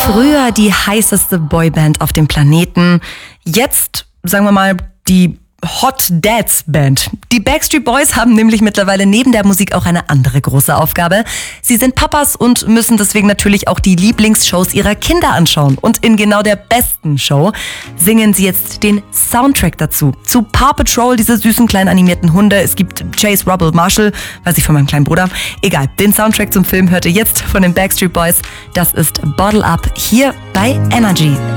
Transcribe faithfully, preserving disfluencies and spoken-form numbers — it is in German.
Früher die heißeste Boyband auf dem Planeten, jetzt, sagen wir mal, die Hot Dads Band. Die Backstreet Boys haben nämlich mittlerweile neben der Musik auch eine andere große Aufgabe. Sie sind Papas und müssen deswegen natürlich auch die Lieblingsshows ihrer Kinder anschauen. Und in genau der besten Show singen sie jetzt den Soundtrack dazu. Zu Paw Patrol, diese süßen kleinen animierten Hunde. Es gibt Chase, Rubble, Marshall, weiß ich von meinem kleinen Bruder. Egal, den Soundtrack zum Film hört ihr jetzt von den Backstreet Boys. Das ist Bottle Up hier bei Energy.